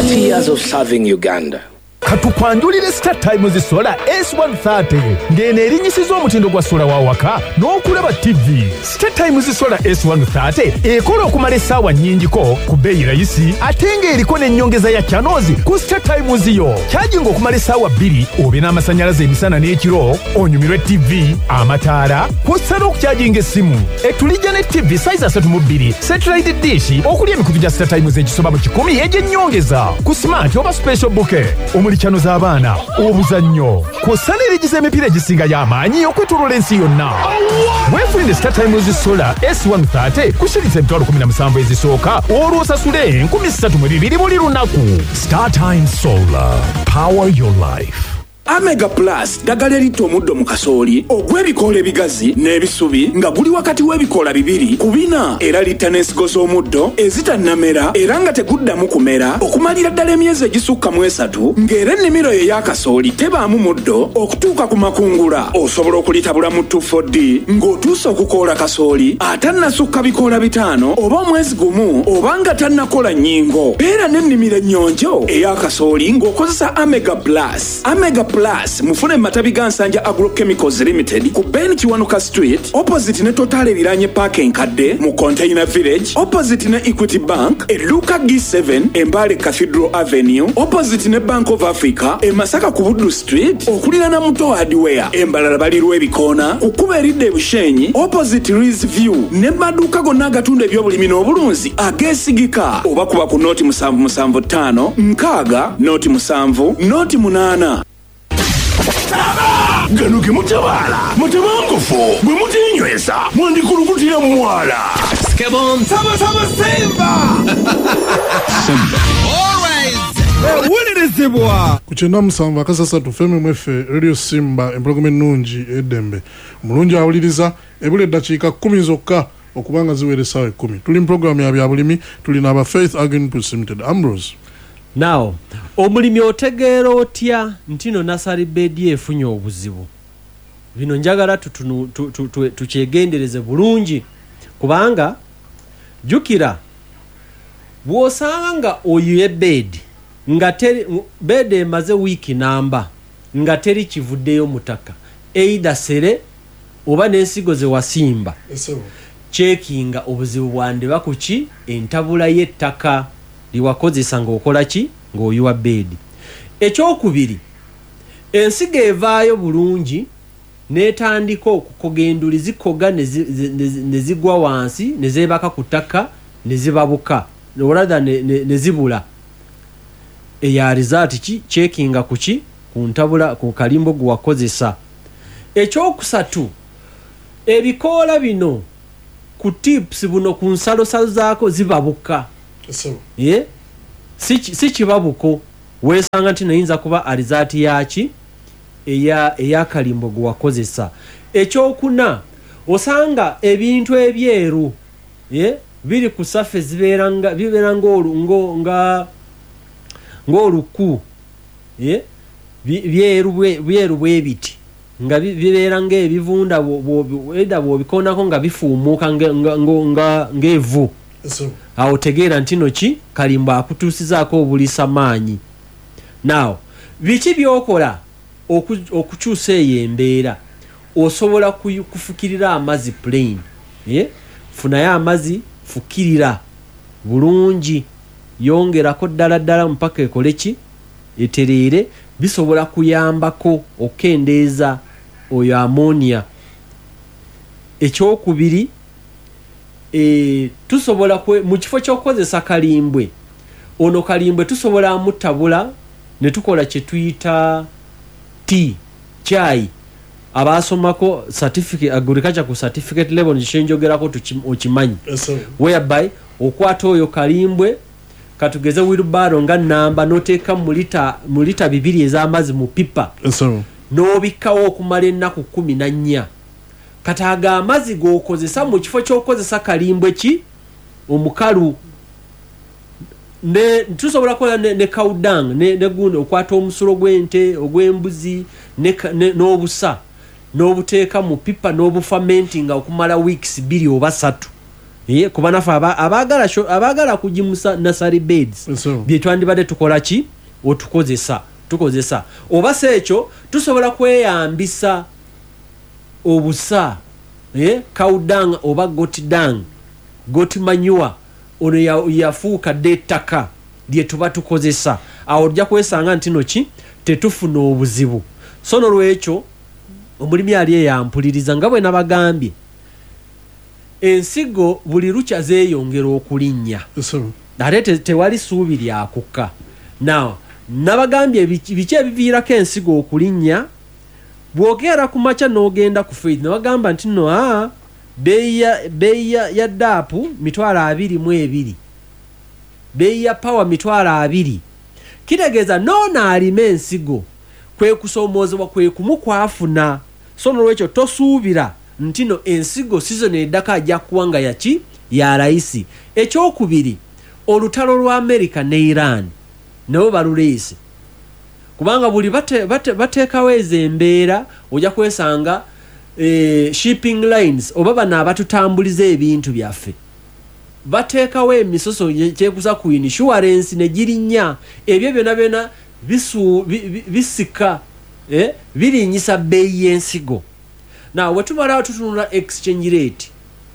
30 years of serving Uganda. Katukwanjulire Star Times Solar S130 ngene erinyisiza omutindo gwa sola wa waka n'okulaba TV. Star Times Solar S130 ekola okumala essaawa nnyingiko ku bbeeyi rayisi ate ng'eriko n'ennyongeza ya channels ku Star Times yo. Charging okumala essaawa 2 obe n'amasannyalaze emisana n'ekiro onyumirwe TV, amataala, kw'ossa n'okucharginga essimu. Etulijja ne TV size 32 satellite dish okuli emikutu gya Star Times egisoba mu 10 egy'ennyongeza ku smart oba special bouquet. Chano z'abaana obuzannyo kw'ossa n'erigiza emipiira egisinga y'amaanyi okwetooloola ensi yonna. Weefunire Star Times Solar S130 ku shillings 17,000 ezisooka olwo osasule 3,200 buli lunaku. Star Times Solar, power your life. Omega Plus ddagala eritta omuddo mu kasooli ogw'ebikoola ebigazi n'ebisubi nga guli wakati w'ebikoola 2 ku 4 era litta n'ensigo z'omuddo ezitannamera era nga teguddamu kumera okumalira ddala emyezi egisukka mu 3 ng'era ennimiro ye y'akasooli tebaamu muddo okutuuka ku makungula. Osobola okulitabula mu 2,4-D ng'otuusa okukoola kasooli atannasukka bikoola 5 oba omwezi gumu oba nga tannakola nnyingo. Beera n'ennimiro ennyonjo ey'akasooli ng'okozesa Omega Plus. Omega Plus mufune matabi ga Nsanja Agrochemicals Limited ku Ben Kiwanuka Street opposite ne Total Ebiranye Park enkadde mu Container Village opposite ne Equity Bank e Luka G7 Embale Cathedral Avenue opposite ne Bank of Africa e Masaka ku Buddu Street okulirana Muto Hardware Embalala balirwa ebikoona kukuba eridde ebushenyi opposite Rees View ne maduuka gonna agatunda ebyobulimi n'obulunzi ageesigika oba kuba ku noti 775 nkaaga noti 7 noti 8. Gano ke mutabala mutabangufu bwe mutinywesa mwandikulukutira mwala Skebon Saba Simba Simba always wulirizibwa kuchenda musanva kasasatu feme mwefe Radio Simba empologome nungi edembe mulungi awuliriza ebule dakiika 10 zokka okubanga ziweeresa 10 tuli program ya byabulimi tuli na Faith Agriculture Limited. Ambrose, now omulimi otegeera otya ntino nasari bedi efunye obuzibu bino njagala tukyegendereze bulungi kubanga jukira bwosanga oyo bedi nga teri bedi emaze wiki namba nga teri kivuddeyo mutaka either sere oba n'ensigo ze wasimba checkinga obuzibu bwandeba kuki entabula y'ettaka liwakozesa ng'okola ki ng'oyiwa bedi. Ekyokubiri ensigo evaayo bulungi n'etandika okukogenduli zikoga ne zigwa wansi ne zeebaka ku ttaka ne zibabuka rather ne zibula eya result ki checkinga kuki ku ntabula ku kalimbo gwe wakozesa. Ekyokusatu ebikoola bino ku tips buno ku nsalo zaako zibabuka. Si kibabuko weesanga nti nayinza kuba alizati yaki eya kalimbo gwe wakozesa. Ekyokuna osanga ebintu ebyeru biri ku safe bibeera ng'oluku byeru bwebiti nga bibeera ng'ebivunda edda bw'obikoonako nga bifuumuuka ng'evu. Awo tegeera ntino ki kalimbo akutuusizaako obulisa maanyi. Now biki byokola okukyusa eyo embeera? Osobola kufukirira amazzi plain. Funayo amazzi fukirira bulungi yongerako ddala mpaka ekole ki etereere. Bisobola kuyambako okendeeza oyo ammonia. Ekyokubiri tusobola mu kifo ky'okukozesa kalimbwe ono kalimbwe tusobola amutabula ne tukola kye tuyita chai abasomako certificate agriculture ku certificate level nishenjogerako okimanyi whereby okwata oyo kalimbwe katugeze wheelbarrow nga namba noteeka mu lita 2 ez'amazzi mu pipa n'obikkawo okumala ennaku 14. Kataga amazzi g'okozesa mu kifo ky'okozesa kalimbwe ki omukalu ne tusobola kola ne kaudang ne guno okwata omusulo gw'ente ogw'embuzi n'obusa n'obuteeka mu pipa n'obufamentinga okumala weeks 2 oba 3 kuba nafe abagala kujimusa nursery beds bye twandibadde tukola ki tukozesa oba sekyo tusobola kweyambisa obusa kawudang oba goti manure ono yafuuka dettaka lye tuba tukozesa awo ojja kwesanga ntino ki tetufuna obuzibu so nolwekyo omulimi ali eyampuliriza nga bwe nabagambye ensigo buli lukya zeeyongera okulinnya ate tewali ssuubi lyakukka now nabagambye biki ebiviirako ensigo okulinnya bwogera ku makya n'ogenda ku faith nabagamba nti no beeyi ya daapu 22,000 beeyi ya power 20,000 kitegeeza noona alima ensigo kwe kusomoozebwa kwe kumukwafuna so nolwekyo tosuubira ntino ensigo season eddaka ajja kuwanga yaki ya layisi ekyokubiri olutalo lwa America ne Iran nabo baluleese kubanga buli bateekawo ezo embeera ojja kwesanga shipping lines oba bano abatutambuliza ebintu byaffe bateekawo emisoso kyekusa ku insurance ne girinnya ebyo byonna bisika birinyisa bbeeyi y'ensigo na wetumala tutunula exchange rate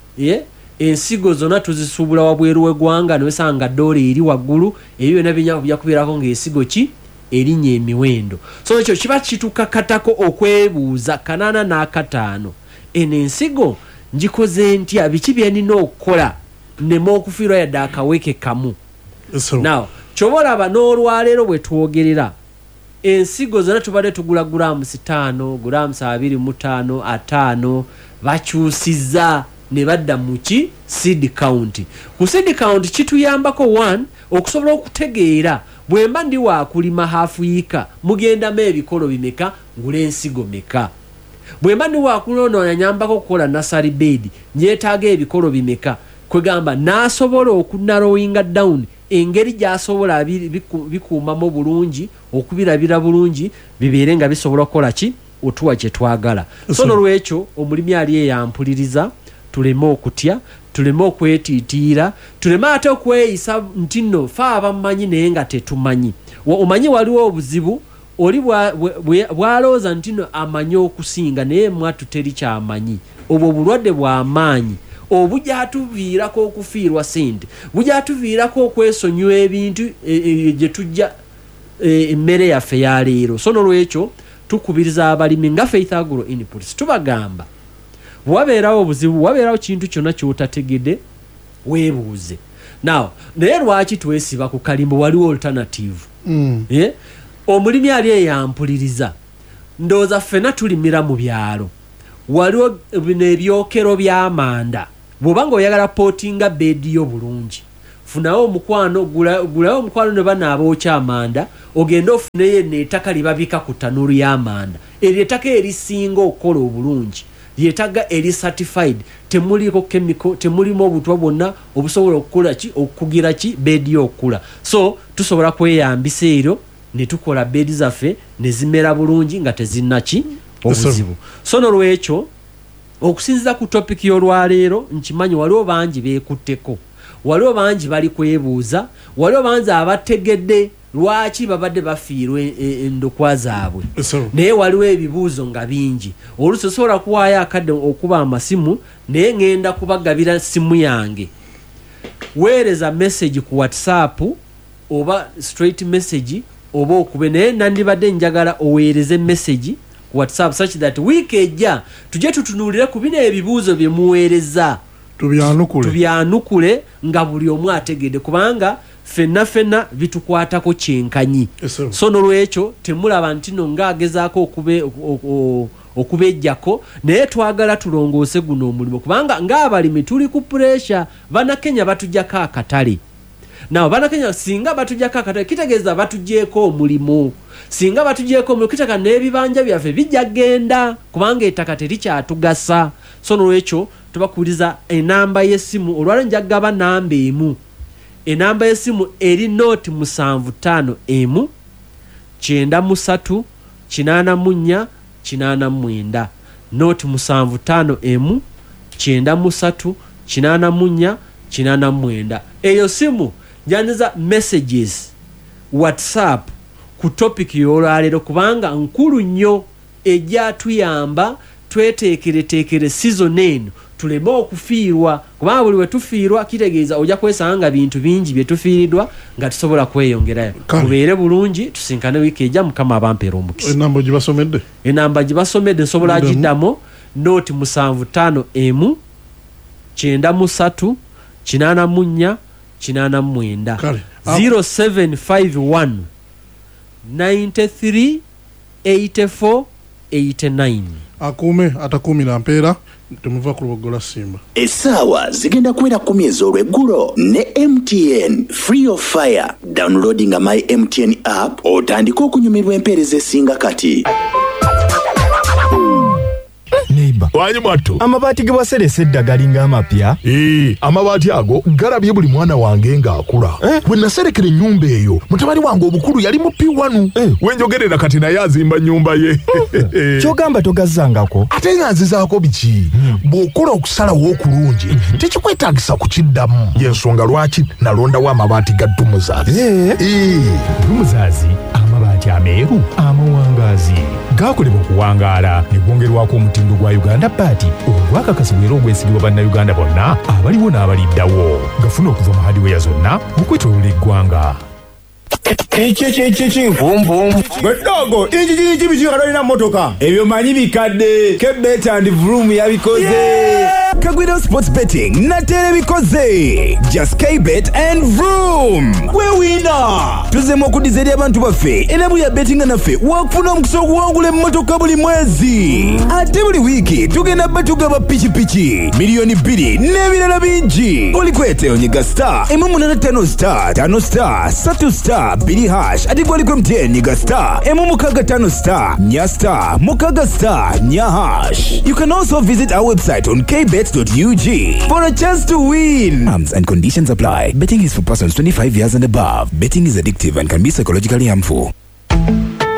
ensigo zonna tuzisuubula wabweru w'eggwanga newesanga dola eri waggulu ebyo byonna byakubeerako ng'ensigo ki erinnya emiwendo so ekyo kiba kitukakatako okwebuuza 45 eno ensigo ngikoze ntya biki bye nina okukola nnema okufiirwa yadde akaweke kamu now kyobalaba n'olwaleero bwe twogerera ensigo zonna tubadde tugula grams 5 grams 25 5 bakyusiza ne badda muki seed count ku seed count kituyambako 1 okusobola okutegeera bwemba ndi waakulima hafu yika mugendamu ebikolo bimeka ngula ensigo meka bwemba ndi waakulonoonya nyambako okukola nursery bed nyeetaaga ebikolo bimeka kwegamba n'asobola okunarrowinga down engeri gy'asobola bikuumamu bulungi okubirabira bulungi bibeere nga bisobola kukola ki otuwa kye twagala so nolwekyo omulimi ali eyampuliriza tuleme okutya tuleme okwetiitiira tuleme ate okweyisa nti nno fe abamumanyi naye nga tetumanyi omanyi waliwo obuzibu oli bwalowooza nti nno amanyi okusinga naye mwattu teri kyamanyi obwo obulwadde bw'amaanyi obujatuviirako okufiirwa sente bujatuviirako okwesonyiwa ebintu gye tujja emmere yaffe ya leero so nolwekyo tukubiriza abalimi nga Faith Agro Inputs tubagamba wabeerawo obuzibu wabeerawo kintu kyonna kyotategedde weebuuze now naye lwaki twesiba ku kalimbo waliwo alternative omulimi ali eyampuliriza ndowooza ffena tulimira mu byalo waliwo bino ebyokero by'amanda bw'obanga oyagala pootinga beedi yo bulungi funawo omukwano gulawo omukwano ne banaaba okya amanda ogenda ofuneyo neettaka libabika ku tanuru y'amanda eryo ettaka erisinga okukola obulungi lyetaga eri certified temuliko chemical temulimu obutwa bwonna obusobola okukola ki okugira ki beedi y'okukula so tusobola kweyambisa eryo ne tukola beedi zaffe ne zimera bulungi nga tezinnaki obuzibu so nolwekyo okusinziza ku topic y'olwaleero nkimanyi waliwo bangi beekutteko waliwo bangi bali kwebuuza waliwo bangi abategedde lwaki babadde bafiirwa endokwa zaabwe naye waliwo ebibuuzo nga bingi oluusi osobola kuwaayo akadde okuba amasimu naye ngenda kubagabira simu yange weereza message ku WhatsApp oba straight message oba okube naye nandibadde njagala oweereze message ku WhatsApp such that week ejja tujje tutunuulire ku bino ebibuuzo bye muweereza tubyanukule nga buli omu ategedde kubanga fenna bitukwatako kyenkanyi so nolwekyo temulaba nti no ngaagezaako okubejjako naye twagala tulongoose guno omulimo kubanga ng'abalimi tuli ku pressure bannakenya batujjako akatale naw bannakenya singa batujjako akatale kitegeeza batugjeeko omulimo singa batugjeeko omulimo kitaka n'ebibanja byaffe bijja genda kubanga ettaka terikyatugasa so nolwekyo tubakuliza enamba y'essimu olwala njagaba namba emu enamba y'essimu eri note 75 93 84 89 note 75 93 84 89. Eyo simu njandiza messages WhatsApp ku topic y'olwaleero kubanga nkulu nnyo ejja tuyamba tweteekere season eno tuleme okufiirwa kubanga buli we tufiirwa kitegeeza ojja kwesanga bintu bingi bye tufiiriddwa nga tusobola kweyongerayo. Mubeere bulungi tusinkane wiiki ejja mukama abampeera omukisa. Enamba gye basomedde nsobola agiddamu nooti 751 93 84 89 0751 93 84 89. Akume atakumira mpeera temuva ku lubogola Simba. Essaawa zigenda kuwera 10 ez'olweggulo ne MTN free of fire. Downloading my MTN app otandika okunyumirwa empeereza esinga kati. Neighbor wanyi mwattu amabaati ge waseresa eddagala ng'amapya. Amabaati ago galabye buli mwana wange ng'akula. Bwe naserekera ennyumba eyo mutabani wange omukulu yali mu P1. Wenjogerera kati naye azimba nnyumba ye. Kyogamba togazzangako. Ate nga nzizaako biki? Bw'okola okusalawo okulungi tekikwetaagisa kukiddamu. Y'ensonga lwaki nalondawo amabaati ga Dumuzaazi. Dumuzaazi amabaati ameeru amawangaazi gaakolebwa okuwangaala ne gwongerwako omutindo gwa Uganda Party ogwakakasibwa era ogwesigibwa bannayuganda bonna abaliwo n'abaliddawo gafuna okuva mu hardware zonna okwetooloola eggwanga. Boom boom. Bedogo, inji bichikadolina motoka. Ebyo manyi bikadde. Kebet and Vroom yabikoze. Kagwiro Sports Betting natere bikoze. Just Kbet and Vroom. We winner. Tuzemo okudizeri abantu baffe. Enabu ya betting naffe wakufuna omukisa ogwangula motoka buli mwezi. Ate buli wiki tugenda batugaba pichi milioni 2 n'ebirala bingi. Olikwete onyiga star 885 star 5 star 3 star 2 hash ati gwali kwa MTN nyiga star mukaga 5 star nya star mukaga star nya hash. You can also visit our website on kbet.ug for a chance to win. Terms and conditions apply. Betting is for persons 25 years and above. Betting is addictive and can be psychologically harmful.